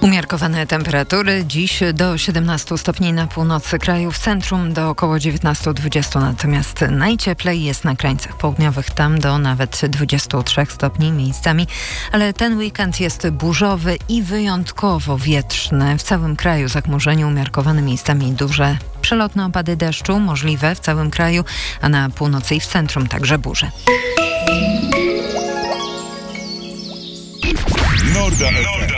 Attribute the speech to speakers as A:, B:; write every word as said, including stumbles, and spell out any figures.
A: Umiarkowane temperatury. Dziś do siedemnastu stopni na północy kraju, w centrum do około dziewiętnastu dwudziestu. Natomiast najcieplej jest na krańcach południowych, tam do nawet dwudziestu trzech stopni miejscami. Ale ten weekend jest burzowy i wyjątkowo wietrzny. W całym kraju zachmurzenie umiarkowane, miejscami duże przelotne opady deszczu możliwe w całym kraju, a na północy i w centrum także burze.
B: Norda F M.